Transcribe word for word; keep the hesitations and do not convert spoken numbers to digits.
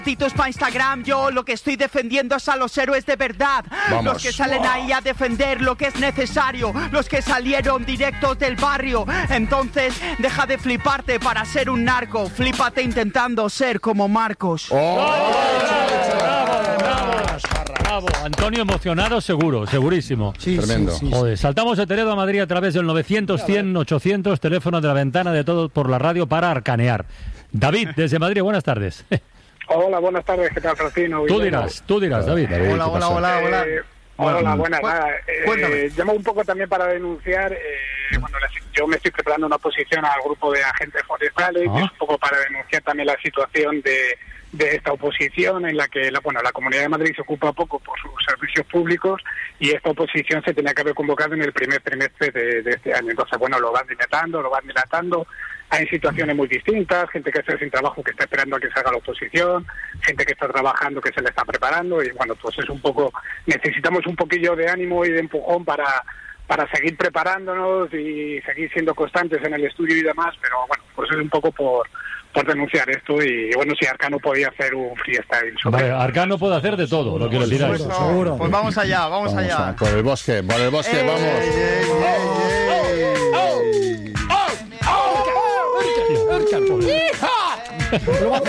Titos para Instagram, yo lo que estoy defendiendo es a los héroes de verdad. Vamos. Los que salen ahí a defender lo que es necesario, los que salieron directos del barrio. Entonces, deja de fliparte para ser un narco, flípate intentando ser como Marcos. Oh. Bravo, bravo, bravo. Antonio emocionado seguro, segurísimo. Sí, Tremendo. sí, sí, sí. Joder, saltamos de Toledo a Madrid a través del novecientos, cien, ochocientos, teléfono de la ventana de todo por la radio para arcanear. David, desde Madrid, buenas tardes. Hola, buenas tardes, ¿qué tal, Francino? Tú dirás, tú dirás, David. David, Hola, ¿qué hola, pasa? hola, hola. Eh, hola, buenas. Cu- Nada, cuéntame. eh, llamo un poco también para denunciar. Eh, bueno, la- yo me estoy preparando una oposición al grupo de agentes forestales, Ah. y es un poco para denunciar también la situación de, de esta oposición en la que la, bueno, la Comunidad de Madrid se ocupa poco por sus servicios públicos y esta oposición se tenía que haber convocado en el primer trimestre de, de este año. Entonces, bueno, lo van dilatando, lo van dilatando. Hay situaciones muy distintas, gente que está sin trabajo que está esperando a que salga la oposición, gente que está trabajando que se le está preparando y bueno, pues es un poco, necesitamos un poquillo de ánimo y de empujón para, para seguir preparándonos y seguir siendo constantes en el estudio y demás, pero bueno, pues es un poco por, por denunciar esto y bueno, si Arcano podía hacer un freestyle sobre Vale, Arcano puede hacer de todo, lo que le pidáis. supuesto. Seguro. Pues vamos allá, vamos, Vamos allá. a- por el bosque, por el bosque, Ey, vamos. ey, ey, ey. Lo va a hacer.